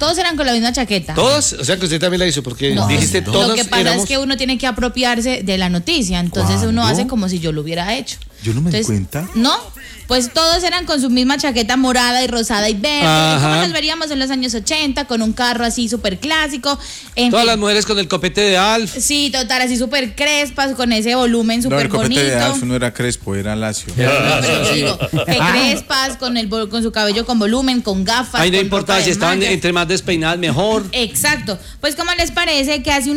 todos eran con la misma chaqueta. ¿Todos? O sea que usted también la hizo, porque dijiste todos. Lo que pasa es que uno tiene que apropiarse de la noticia, entonces uno hace como si yo lo hubiera hecho. Yo no me di cuenta. No, pues todos eran con su misma chaqueta morada y rosada y verde. Como nos veríamos en los años 80, con un carro así súper clásico. Todas las mujeres con el copete de Alf. Sí, total, así súper crespas, con ese volumen súper bonito. No, el copete de Alf no era crespo, era lacio. Pero yo digo, que crespas, con su cabello con volumen, con gafas. Ahí no importaba si estaban entre más despeinadas, mejor. Exacto. Pues, ¿cómo les parece que hace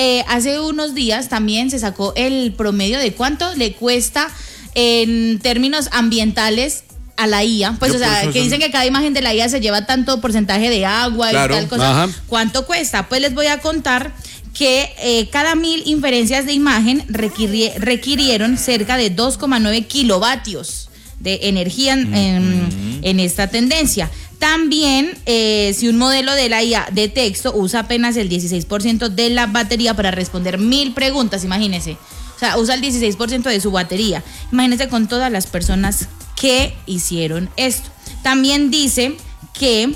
unos días también se sacó el promedio de cuánto le cuesta en términos ambientales a la IA? Pues, o sea, que dicen que cada imagen de la IA se lleva tanto porcentaje de agua y tal cosa. Ajá. ¿Cuánto cuesta? Pues les voy a contar que cada 1000 inferencias de imagen requirieron cerca de 2,9 kilovatios de energía en esta tendencia. También, si un modelo de la IA de texto usa apenas el 16% de la batería para responder 1000 preguntas, imagínense. O sea, usa el 16% de su batería. Imagínense con todas las personas que hicieron esto. También dice que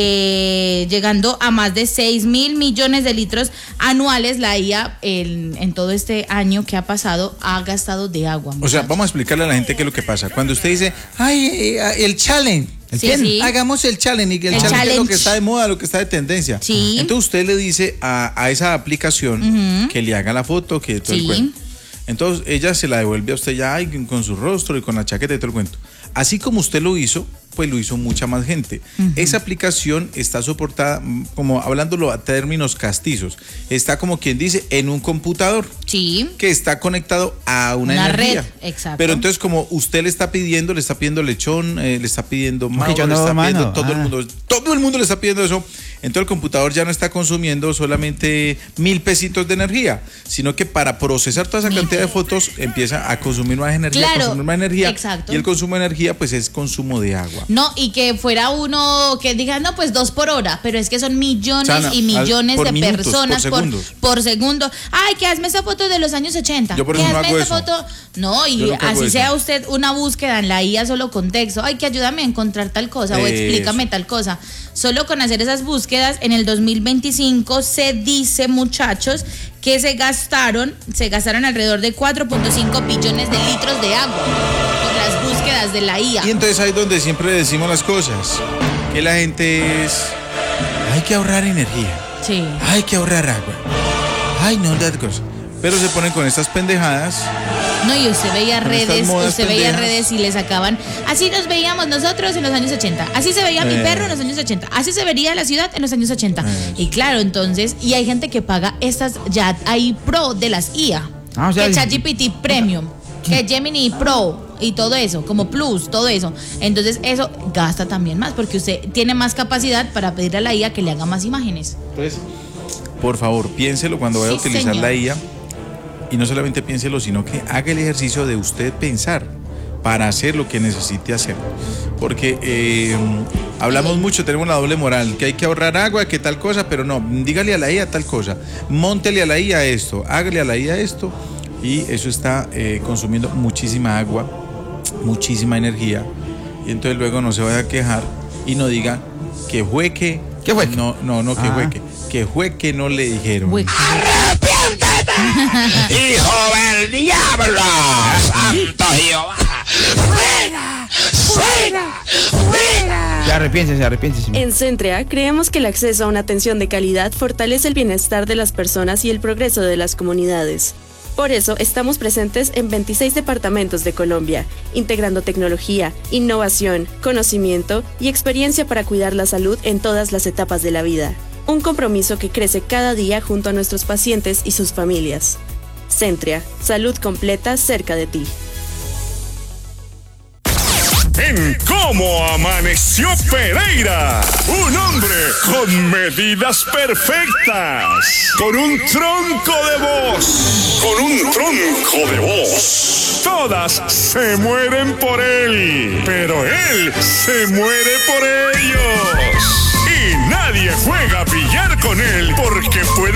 llegando a más de 6,000 millones de litros anuales, la IA en todo este año que ha pasado ha gastado de agua. O sea, vamos a explicarle a la gente qué es lo que pasa. Cuando usted dice, ay, el challenge. Sí. Hagamos el challenge, y el challenge es lo que está de moda, lo que está de tendencia. Sí. Entonces usted le dice a esa aplicación que le haga la foto, que todo el cuento. Entonces ella se la devuelve a usted ya con su rostro y con la chaqueta y todo el cuento. Así como usted lo hizo, pues lo hizo mucha más gente. Esa aplicación está soportada, como hablándolo a términos castizos, está como quien dice en un computador. Sí. Que está conectado a una energía. Red, exacto. Pero entonces como usted le está pidiendo lechón, le está pidiendo Mauro, le está pidiendo todo el mundo le está pidiendo eso. Entonces el computador ya no está consumiendo solamente 1,000 pesitos de energía, sino que para procesar toda esa cantidad de fotos empieza a consumir más energía, exacto. Y el consumo de energía pues es consumo de agua. No, y que fuera uno que diga, no, pues 2 por hora, pero es que son millones y millones de minutos, personas por segundo. Ay, que hazme esa foto de los años 80. Yo por eso no hago eso. No, y así sea usted una búsqueda en la IA solo con texto. Ay, que ayúdame a encontrar tal cosa o explícame tal cosa. Solo con hacer esas búsquedas, en el 2025 se dice, muchachos, que se gastaron alrededor de 4.5 billones de litros de agua con las búsquedas de la IA. Y entonces ahí es donde siempre decimos las cosas, que la gente hay que ahorrar energía, sí, hay que ahorrar agua, ay no, that cosa. Pero se ponen con estas pendejadas. No, y usted veía redes y le sacaban. Así nos veíamos nosotros en los años 80. Así se veía mi perro en los años 80. Así se vería la ciudad en los años 80. Y claro, entonces, y hay gente que paga estas, ya hay pro de las IA. O sea, que ChatGPT Premium, que Gemini Pro y todo eso, como Plus, todo eso. Entonces, eso gasta también más, porque usted tiene más capacidad para pedirle a la IA que le haga más imágenes. Entonces, por favor, piénselo cuando vaya a utilizar la IA. Y no solamente piénselo, sino que haga el ejercicio de usted pensar para hacer lo que necesite hacer. Porque hablamos mucho, tenemos la doble moral, que hay que ahorrar agua, que tal cosa, pero no, dígale a la IA tal cosa, móntele a la IA esto, hágale a la IA esto, y eso está consumiendo muchísima agua, muchísima energía, y entonces luego no se vaya a quejar y no diga que fue que... ¿Qué fue? No, que fue que no le dijeron. ¡Arrepiéntete, hijo del diablo! ¡Santo Jehová! ¡Fuera! ¡Fuera! ¡Fuera! Ya arrepiéntese. En Centrea creemos que el acceso a una atención de calidad fortalece el bienestar de las personas y el progreso de las comunidades. Por eso estamos presentes en 26 departamentos de Colombia, integrando tecnología, innovación, conocimiento y experiencia para cuidar la salud en todas las etapas de la vida. Un compromiso que crece cada día junto a nuestros pacientes y sus familias. Centrea, salud completa cerca de ti. En Cómo Amaneció Pereira, un hombre con medidas perfectas, con un tronco de voz, todas se mueren por él, pero él se muere por ellos, y nadie juega a billar con él porque puede